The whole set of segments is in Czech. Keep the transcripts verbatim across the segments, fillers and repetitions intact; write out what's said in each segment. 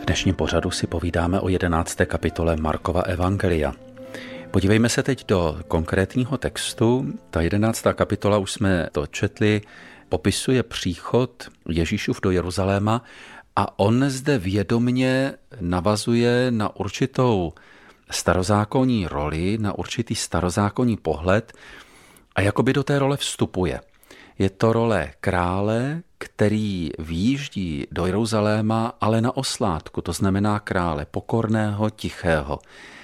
V dnešním pořadu si povídáme o jedenácté kapitole Markova evangelia. Podívejme se teď do konkrétního textu. Ta jedenáctá kapitola, už jsme to četli, popisuje příchod Ježíšův do Jeruzaléma a on zde vědomně navazuje na určitou starozákonní roli, na určitý starozákonní pohled a jakoby do té role vstupuje. Je to role krále, který výjíždí do Jeruzaléma, ale na oslátku, to znamená krále pokorného, tichého.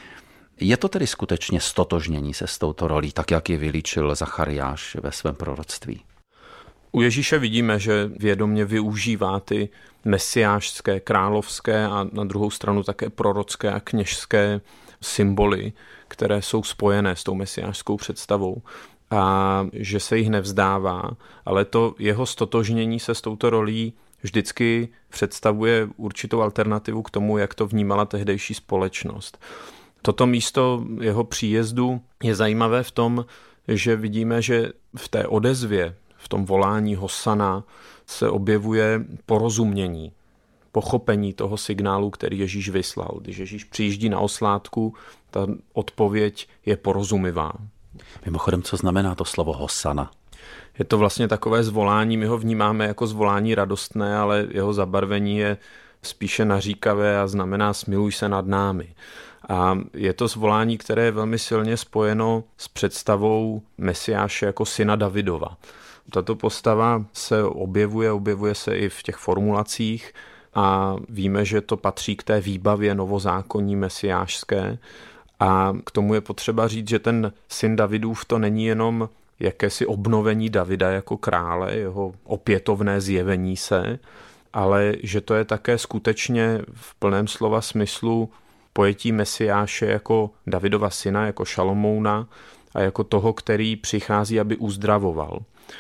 Je to tedy skutečně stotožnění se s touto rolí, tak jak ji vylíčil Zachariáš ve svém proroctví? U Ježíše vidíme, že vědomě využívá ty mesiášské, královské a na druhou stranu také prorocké a kněžské symboly, které jsou spojené s tou mesiášskou představou. A že se jich nevzdává, ale to jeho stotožnění se s touto rolí vždycky představuje určitou alternativu k tomu, jak to vnímala tehdejší společnost. Toto místo jeho příjezdu je zajímavé v tom, že vidíme, že v té odezvě, v tom volání Hosana se objevuje porozumění, pochopení toho signálu, který Ježíš vyslal. Když Ježíš přijíždí na oslátku, ta odpověď je porozumivá. Mimochodem, co znamená to slovo Hosana? Je to vlastně takové zvolání, my ho vnímáme jako zvolání radostné, ale jeho zabarvení je spíše naříkavé a znamená smiluj se nad námi. A je to zvolání, které je velmi silně spojeno s představou Mesiáše jako syna Davidova. Tato postava se objevuje, objevuje se i v těch formulacích a víme, že to patří k té výbavě novozákonní mesiášské. A k tomu je potřeba říct, že ten syn Davidův to není jenom jakési obnovení Davida jako krále, jeho opětovné zjevení se, ale že to je také skutečně v plném slova smyslu pojetí Mesiáše jako Davidova syna, jako Šalomouna a jako toho, který přichází, aby uzdravoval.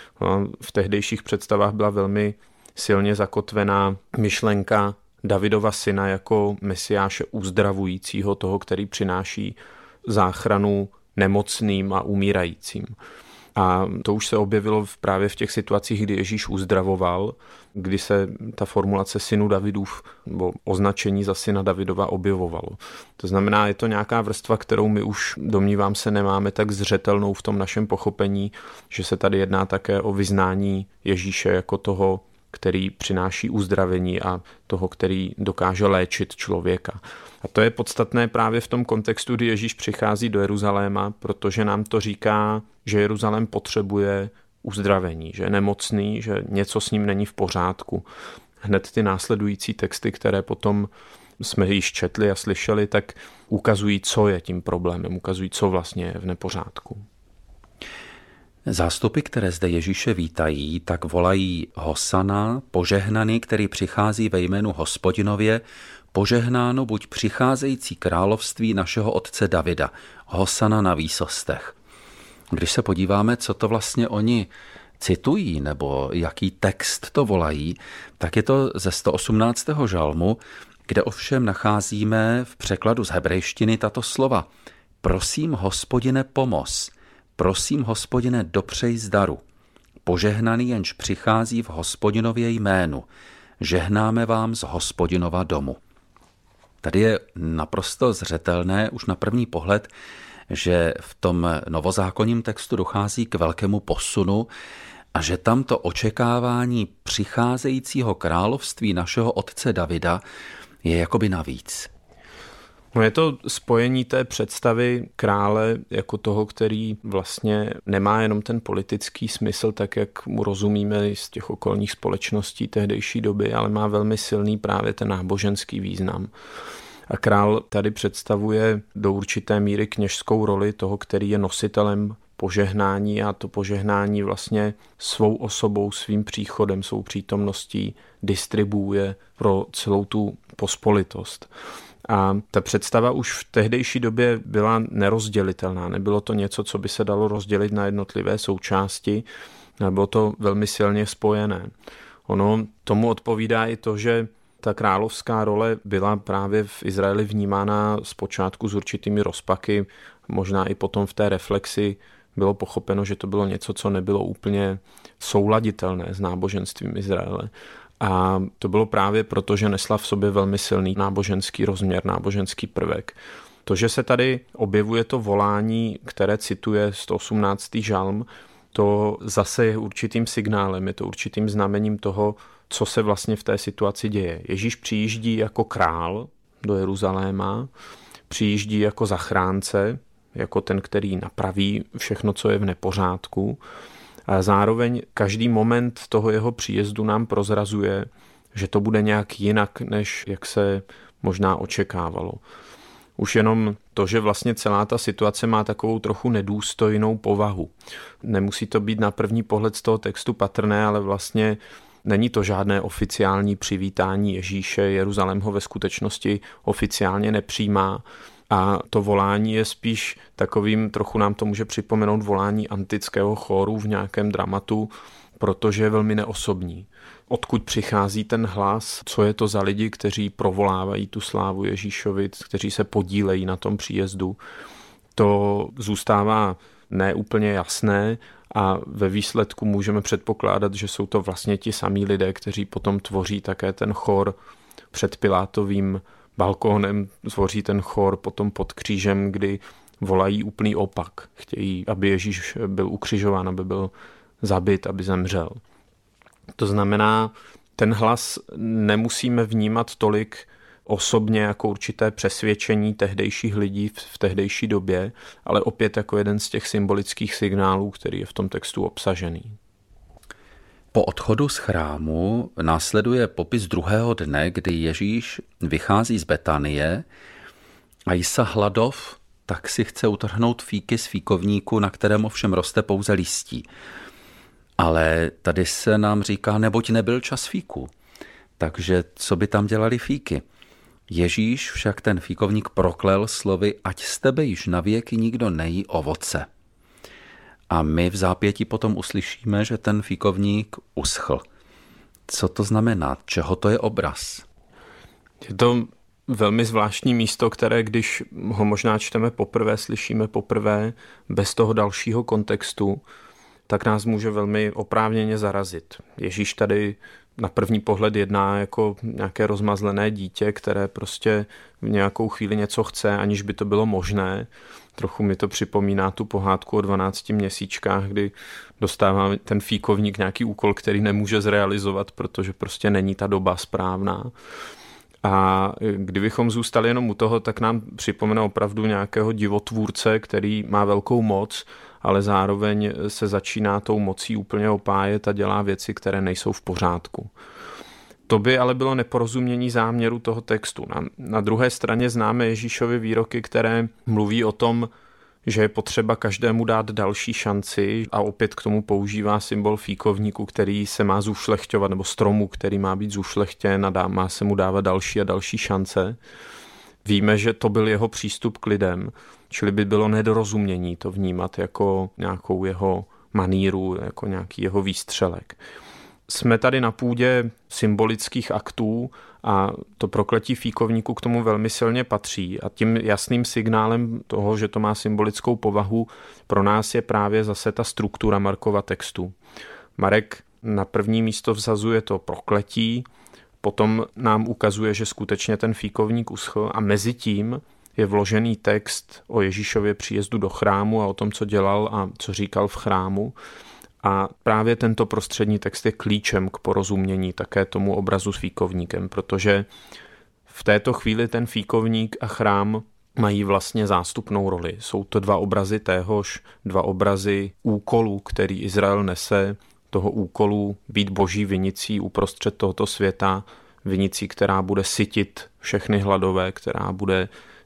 V tehdejších představách byla velmi silně zakotvená myšlenka Davidova syna jako Mesiáše uzdravujícího, toho, který přináší záchranu nemocným a umírajícím. A to už se objevilo právě v těch situacích, kdy Ježíš uzdravoval, kdy se ta formulace synu Davidův nebo označení za syna Davidova objevovalo. To znamená, je to nějaká vrstva, kterou my už, domnívám se, nemáme tak zřetelnou v tom našem pochopení, že se tady jedná také o vyznání Ježíše jako toho, který přináší uzdravení a toho, který dokáže léčit člověka. A to je podstatné právě v tom kontextu, kdy Ježíš přichází do Jeruzaléma, protože nám to říká, že Jeruzalém potřebuje uzdravení, že je nemocný, že něco s ním není v pořádku. Hned ty následující texty, které potom jsme již četli a slyšeli, tak ukazují, co je tím problémem, ukazují, co vlastně je v nepořádku. Zástupy, které zde Ježíše vítají, tak volají Hosana, požehnaný, který přichází ve jménu Hospodinově, požehnáno buď přicházející království našeho otce Davida, Hosana na výsostech. Když se podíváme, co to vlastně oni citují, nebo jaký text to volají, tak je to ze sto osmnáctého žalmu, kde ovšem nacházíme v překladu z hebrejštiny tato slova. Prosím, Hospodine, pomoz. Prosím, Hospodine, dopřej zdaru. Požehnaný, jenž přichází v Hospodinově jménu. Žehnáme vám z Hospodinova domu. Tady je naprosto zřetelné už na první pohled, že v tom novozákonním textu dochází k velkému posunu a že tam to očekávání přicházejícího království našeho otce Davida je jakoby navíc. No je to spojení té představy krále jako toho, který vlastně nemá jenom ten politický smysl, tak jak mu rozumíme z těch okolních společností tehdejší doby, ale má velmi silný právě ten náboženský význam. A král tady představuje do určité míry kněžskou roli toho, který je nositelem požehnání a to požehnání vlastně svou osobou, svým příchodem, svou přítomností distribuuje pro celou tu pospolitost. A ta představa už v tehdejší době byla nerozdělitelná. Nebylo to něco, co by se dalo rozdělit na jednotlivé součásti, bylo to velmi silně spojené. Ono tomu odpovídá i to, že ta královská role byla právě v Izraeli vnímána zpočátku s určitými rozpaky, možná i potom v té reflexi bylo pochopeno, že to bylo něco, co nebylo úplně souladitelné s náboženstvím Izraele. A to bylo právě proto, že nesla v sobě velmi silný náboženský rozměr, náboženský prvek. To, že se tady objevuje to volání, které cituje sto osmnáctý žalm, to zase je určitým signálem, je to určitým znamením toho, co se vlastně v té situaci děje. Ježíš přijíždí jako král do Jeruzaléma, přijíždí jako zachránce, jako ten, který napraví všechno, co je v nepořádku. A zároveň každý moment toho jeho příjezdu nám prozrazuje, že to bude nějak jinak, než jak se možná očekávalo. Už jenom to, že vlastně celá ta situace má takovou trochu nedůstojnou povahu. Nemusí to být na první pohled z toho textu patrné, ale vlastně není to žádné oficiální přivítání Ježíše. Jeruzalém ho ve skutečnosti oficiálně nepřijímá. A to volání je spíš takovým, trochu nám to může připomenout volání antického chóru v nějakém dramatu, protože je velmi neosobní. Odkud přichází ten hlas, co je to za lidi, kteří provolávají tu slávu Ježíšovi, kteří se podílejí na tom příjezdu, to zůstává neúplně jasné a ve výsledku můžeme předpokládat, že jsou to vlastně ti samí lidé, kteří potom tvoří také ten chor před Pilátovým balkónem, tvoří ten chor potom pod křížem, kdy volají úplný opak. Chtějí, aby Ježíš byl ukřižován, aby byl zabit, aby zemřel. To znamená, ten hlas nemusíme vnímat tolik osobně jako určité přesvědčení tehdejších lidí v, v tehdejší době, ale opět jako jeden z těch symbolických signálů, který je v tom textu obsažený. Po odchodu z chrámu následuje popis druhého dne, kdy Ježíš vychází z Betanie a Jisa hladov, tak si chce utrhnout fíky z fíkovníku, na kterém ovšem roste pouze listí. Ale tady se nám říká, neboť nebyl čas fíku. Takže co by tam dělali fíky? Ježíš však ten fíkovník proklel slovy, ať z tebe již navěky nikdo nejí ovoce. A my v zápětí potom uslyšíme, že ten fíkovník uschl. Co to znamená? Čeho to je obraz? Je to velmi zvláštní místo, které, když ho možná čteme poprvé, slyšíme poprvé, bez toho dalšího kontextu, tak nás může velmi oprávněně zarazit. Ježíš tady na první pohled jedná jako nějaké rozmazlené dítě, které prostě v nějakou chvíli něco chce, aniž by to bylo možné. Trochu mi to připomíná tu pohádku o dvanácti měsíčkách, kdy dostává ten fíkovník nějaký úkol, který nemůže zrealizovat, protože prostě není ta doba správná. A kdybychom zůstali jenom u toho, tak nám připomene opravdu nějakého divotvůrce, který má velkou moc, ale zároveň se začíná tou mocí úplně opájet a dělá věci, které nejsou v pořádku. To by ale bylo neporozumění záměru toho textu. Na, na druhé straně známe Ježíšovy výroky, které mluví o tom, že je potřeba každému dát další šanci a opět k tomu používá symbol fíkovníku, který se má zušlechťovat, nebo stromu, který má být zušlechtěn a dá, má se mu dávat další a další šance. Víme, že to byl jeho přístup k lidem, čili by bylo nedorozumění to vnímat jako nějakou jeho maníru, jako nějaký jeho výstřelek. Jsme tady na půdě symbolických aktů a to prokletí fíkovníku k tomu velmi silně patří a tím jasným signálem toho, že to má symbolickou povahu, pro nás je právě zase ta struktura Markova textu. Marek na první místo vzazuje to prokletí, potom nám ukazuje, že skutečně ten fíkovník uschl a mezi tím je vložený text o Ježíšově příjezdu do chrámu a o tom, co dělal a co říkal v chrámu. A právě tento prostřední text je klíčem k porozumění také tomu obrazu s fíkovníkem, protože v této chvíli ten fíkovník a chrám mají vlastně zástupnou roli. Jsou to dva obrazy téhož, dva obrazy úkolu, který Izrael nese, toho úkolu být boží vinicí uprostřed tohoto světa, vinicí, která bude sytit všechny hladové, která bude